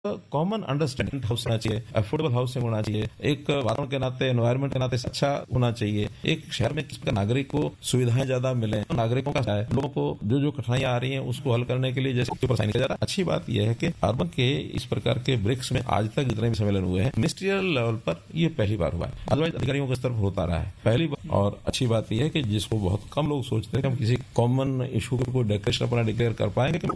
Common understanding house होना चाहिए, affordable housing होना चाहिए, एक वातावरण के नाते, एनवायरमेंट के नाते अच्छा होना चाहिए। एक शहर में किस प्रकार नागरिक को सुविधाएं ज्यादा मिले, नागरिकों का है, लोगों को जो कठिनाइयां आ रही हैं उसको हल करने के लिए जैसे किया जा रहा है। अच्छी बात यह है कि अर्बन के इस प्रकार के ब्रिक्स में आज तक जितने भी सम्मेलन हुए हैं मिनिस्ट्रियल लेवल पर ये पहली बार हुआ है, अदरवाइज अधिकारियों के स्तर पर होता रहा है पहली बार। और अच्छी बात यह है कि जिसको बहुत कम लोग सोचते हैं कि हम किसी कॉमन इशू को डिक्लेरेशन अपना डिक्लेयर कर पाएंगे।